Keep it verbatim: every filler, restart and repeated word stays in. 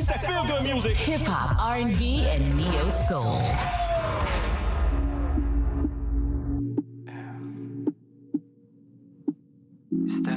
that feel good music. Hip hop, R and B, and neo soul. Step